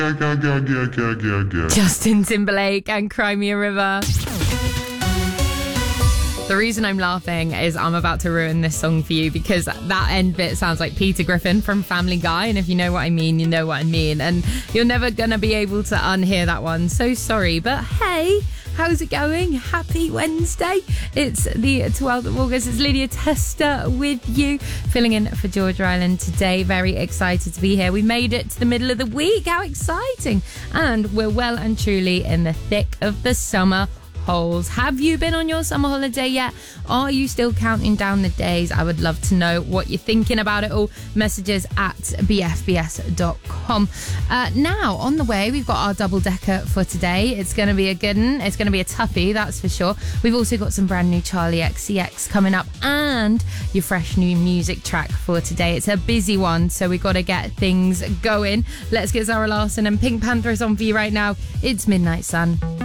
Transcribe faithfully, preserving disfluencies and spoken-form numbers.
Justin Timberlake and Cry Me a River. The reason I'm laughing is I'm about to ruin this song for you because that end bit sounds like Peter Griffin from Family Guy, and if you know what I mean, you know what I mean, and you're never gonna be able to unhear that one. So sorry, but hey, how's it going? Happy Wednesday. It's the twelfth of August. It's Lydia Tester with you, filling in for Georgia Island today. Very excited to be here. We made it to the middle of the week. How exciting. And we're well and truly in the thick of the summer holes. Have you been on your summer holiday yet? Are you still counting down the days? I would love to know what you're thinking about it all. Messages at b f b s dot com. Uh, now, on the way, we've got our double decker for today. It's going to be a good one. It's going to be a toughie, that's for sure. We've also got some brand new Charlie X C X coming up and your fresh new music track for today. It's a busy one, so we've got to get things going. Let's get Zara Larsson and Pink Panthers on for you right now. It's Midnight Sun.